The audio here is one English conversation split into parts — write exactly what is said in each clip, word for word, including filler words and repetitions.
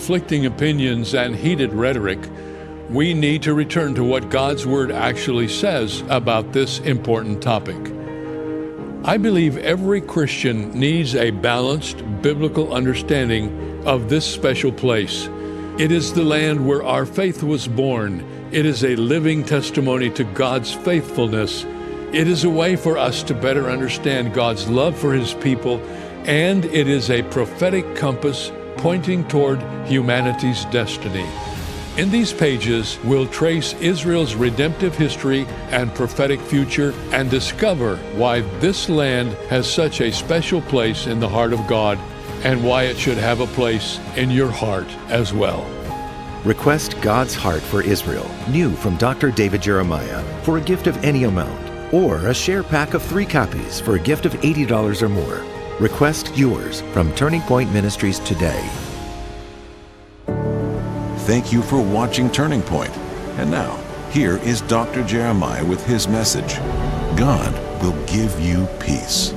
conflicting opinions and heated rhetoric, we need to return to what God's Word actually says about this important topic. I believe every Christian needs a balanced biblical understanding of this special place. It is the land where our faith was born. It is a living testimony to God's faithfulness. It is a way for us to better understand God's love for His people, and it is a prophetic compass pointing toward humanity's destiny. In these pages, we'll trace Israel's redemptive history and prophetic future and discover why this land has such a special place in the heart of God and why it should have a place in your heart as well. Request God's Heart for Israel, new from Doctor David Jeremiah, for a gift of any amount, or a share pack of three copies for a gift of eighty dollars or more. Request yours from Turning Point Ministries today. Thank you for watching Turning Point. And now, here is Doctor Jeremiah with his message. God will give you peace.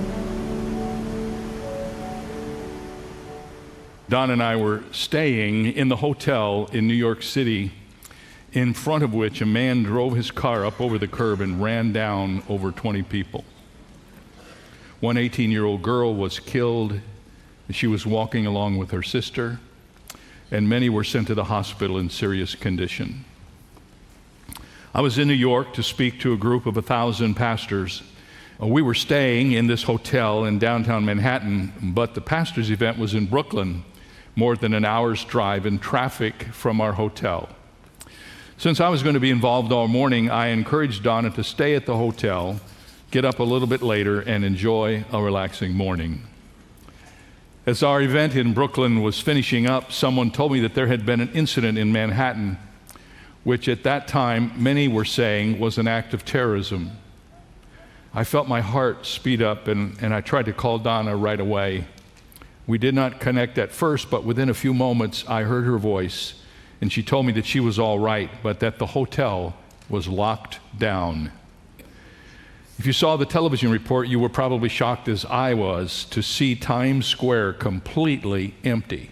Don and I were staying in the hotel in New York City, in front of which a man drove his car up over the curb and ran down over twenty people. One eighteen-year-old girl was killed. She was walking along with her sister, and many were sent to the hospital in serious condition. I was in New York to speak to a group of a thousand pastors. We were staying in this hotel in downtown Manhattan, but the pastors' event was in Brooklyn, more than an hour's drive in traffic from our hotel. Since I was going to be involved all morning, I encouraged Donna to stay at the hotel, get up a little bit later, and enjoy a relaxing morning. As our event in Brooklyn was finishing up, someone told me that there had been an incident in Manhattan, which at that time many were saying was an act of terrorism. I felt my heart speed up, and, and I tried to call Donna right away. We did not connect at first, but within a few moments I heard her voice, and she told me that she was all right, but that the hotel was locked down. If you saw the television report, you were probably shocked as I was to see Times Square completely empty.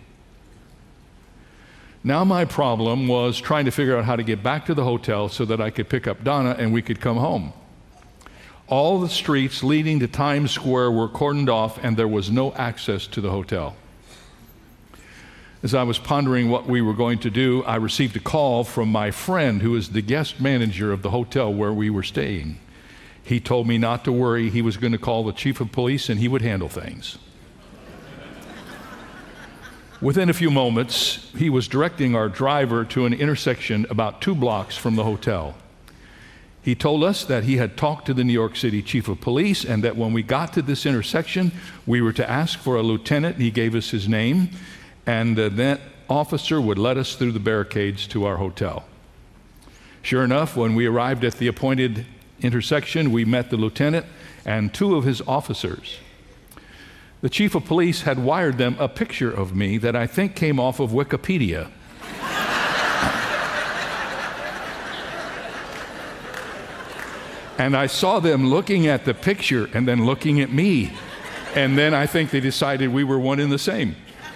Now my problem was trying to figure out how to get back to the hotel so that I could pick up Donna and we could come home. All the streets leading to Times Square were cordoned off, and there was no access to the hotel. As I was pondering what we were going to do, I received a call from my friend who is the guest manager of the hotel where we were staying. He told me not to worry. He was going to call the chief of police and he would handle things. Within a few moments, he was directing our driver to an intersection about two blocks from the hotel. He told us that he had talked to the New York City chief of police and that when we got to this intersection, we were to ask for a lieutenant. He gave us his name, and uh, that officer would let us through the barricades to our hotel. Sure enough, when we arrived at the appointed intersection, we met the lieutenant and two of his officers. The chief of police had wired them a picture of me that I think came off of Wikipedia. And I saw them looking at the picture and then looking at me. And then I think they decided we were one and the same.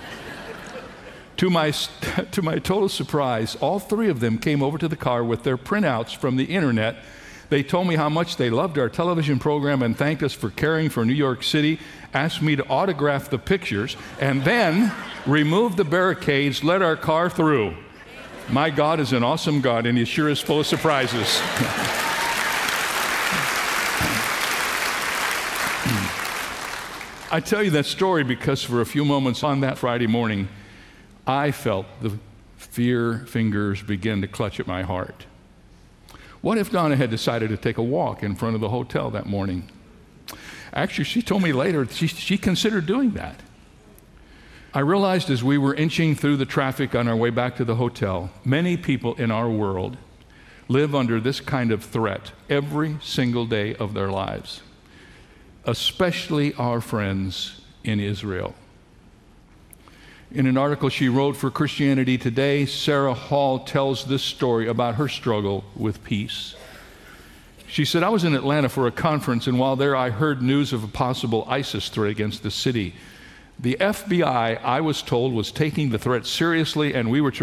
To my, to my total surprise, all three of them came over to the car with their printouts from the internet. They told me how much they loved our television program and thanked us for caring for New York City, asked me to autograph the pictures, and then removed the barricades, let our car through. My God is an awesome God, and He sure is full of surprises. I tell you that story because for a few moments on that Friday morning, I felt the fear fingers begin to clutch at my heart. What if Donna had decided to take a walk in front of the hotel that morning? Actually, she told me later she, she considered doing that. I realized as we were inching through the traffic on our way back to the hotel, many people in our world live under this kind of threat every single day of their lives, especially our friends in Israel. In an article she wrote for Christianity Today, Sarah Hall tells this story about her struggle with peace. She said, I was in Atlanta for a conference, and while there I heard news of a possible ISIS threat against the city. The F B I, I was told, was taking the threat seriously, and we were to